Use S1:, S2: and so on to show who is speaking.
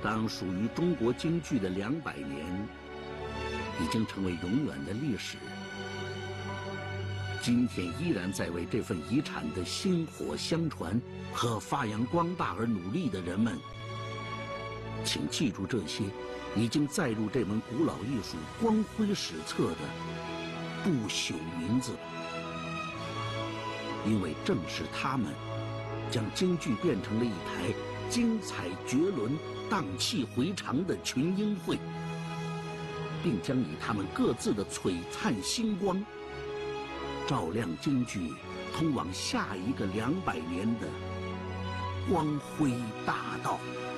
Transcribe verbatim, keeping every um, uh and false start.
S1: 当属于中国京剧的两百年，已经成为永远的历史。今天依然在为这份遗产的薪火相传和发扬光大而努力的人们，请记住这些已经载入这门古老艺术光辉史册的不朽名字，因为正是他们将京剧变成了一台精彩绝伦、荡气回肠的群英会，并将以他们各自的璀璨星光照亮京剧通往下一个两百年的光辉大道。